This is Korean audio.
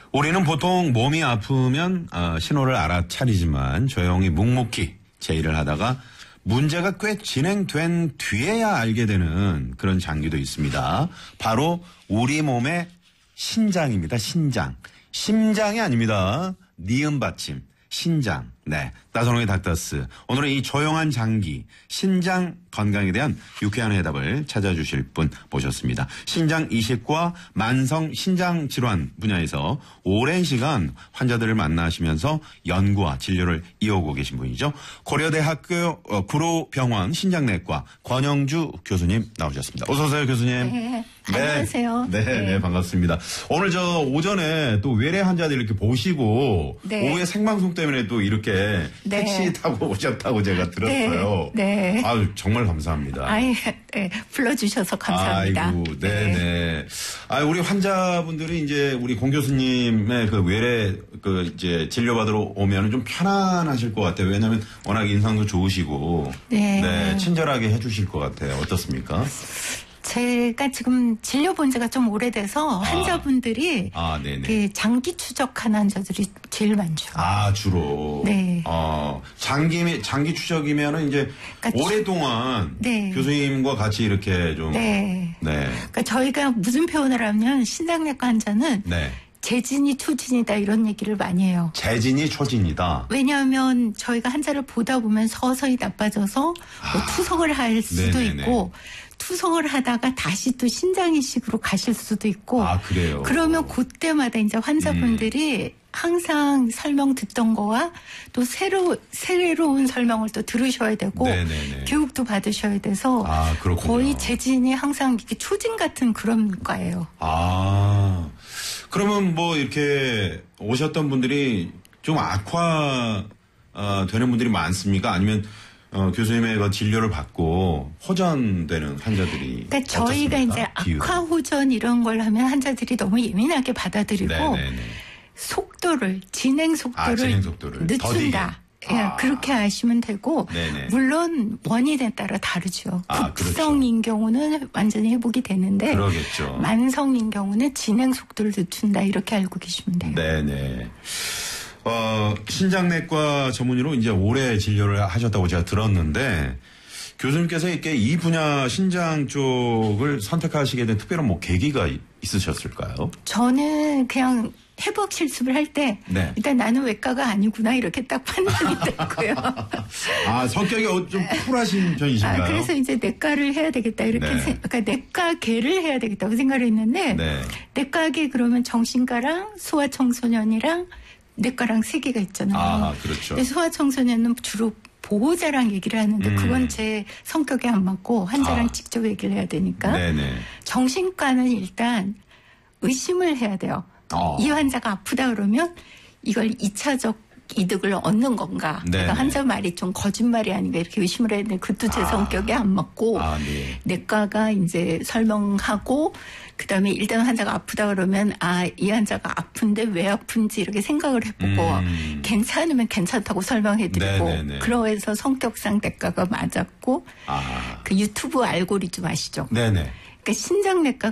우리는 보통 몸이 아프면 신호를 알아차리지만 조용히 묵묵히 제 일을 하다가 문제가 꽤 진행된 뒤에야 알게 되는 그런 장기도 있습니다. 바로 우리 몸의 신장입니다. 신장. 심장이 아닙니다. 니은 받침. 신장. 네. 나선홍의 닥터스. 오늘은 이 조용한 장기, 신장 건강에 대한 유쾌한 해답을 찾아주실 분 모셨습니다. 신장 이식과 만성 신장 질환 분야에서 오랜 시간 환자들을 만나시면서 연구와 진료를 이어오고 계신 분이죠. 고려대학교 구로병원 신장내과 권영주 교수님 나오셨습니다. 어서 오세요, 교수님. 네. 안녕하세요. 네, 반갑습니다. 오늘 오전에 또 외래 환자들 이렇게 보시고 오후에 생방송 때문에 또 이렇게 택시 타고 오셨다고 제가 들었어요. 네. 아유, 정말 감사합니다. 네. 불러주셔서 감사합니다. 아이고, 네네. 우리 환자분들이 이제 우리 공 교수님의 그 외래 이제 진료받으러 오면은 좀 편안하실 것 같아요. 왜냐하면 워낙 인상도 좋으시고. 네. 친절하게 해주실 것 같아요. 어떻습니까? 제가 지금 진료 본 지가 좀 오래돼서 환자분들이 장기 추적하는 환자들이 제일 많죠. 주로. 네. 장기 추적이면은 이제 그러니까 오랫동안 교수님과 같이 이렇게 좀. 그러니까 저희가 무슨 표현을 하면 신장내과 환자는 재진이 초진이다 이런 얘기를 많이 해요. 재진이 초진이다. 왜냐하면 저희가 환자를 보다 보면 서서히 나빠져서 뭐 투석을 할 수도 있고 투석을 하다가 다시 또 신장 이식으로 가실 수도 있고. 그래요? 그러면 그때마다 이제 환자분들이 항상 설명 듣던 거와 또 새로운 설명을 또 들으셔야 되고 교육도 받으셔야 돼서 거의 재진이 항상 이렇게 초진 같은 그런 과예요. 그러면 뭐 이렇게 오셨던 분들이 좀 악화 되는 분들이 많습니까? 아니면 교수님의 그 진료를 받고 호전되는 환자들이 그러니까 저희가 이제 악화 호전 이런 걸 하면 환자들이 너무 예민하게 받아들이고 진행 속도를 늦춘다. 그렇게 아시면 되고 물론 원인에 따라 다르죠. 급성인 경우는 완전히 회복이 되는데 만성인 경우는 진행 속도를 늦춘다 이렇게 알고 계시면 돼요. 네네. 신장내과 전문의로 이제 오래 진료를 하셨다고 제가 들었는데 교수님께서 이렇게 이 분야 신장 쪽을 선택하시게 된 특별한 뭐 계기가 있으셨을까요? 저는 그냥 회복 실습을 할 때 일단 나는 외과가 아니구나 이렇게 딱 판단이 됐고요. 성격이 좀 쿨하신 편이신가요? 그래서 이제 내과를 해야 되겠다 이렇게 그러니까 내과계를 해야 되겠다고 생각을 했는데 내과계 그러면 정신과랑 소아청소년이랑 내과랑 세 개가 있잖아요. 그렇죠. 근데 소아청소년은 주로 보호자랑 얘기를 하는데 그건 제 성격에 안 맞고 환자랑 직접 얘기를 해야 되니까 정신과는 일단 의심을 해야 돼요. 이 환자가 아프다 그러면 이걸 2차적 이득을 얻는 건가. 그러니까 환자 말이 좀 거짓말이 아닌가 이렇게 의심을 해야 되는데 그것도 제 성격에 안 맞고 내과가 이제 설명하고 그다음에 일단 환자가 아프다 그러면 이 환자가 아픈데 왜 아픈지 이렇게 생각을 해보고 괜찮으면 괜찮다고 설명해드리고 그러해서 성격상 내과가 맞았고 그 유튜브 알고리즘 아시죠? 그러니까 신장내과가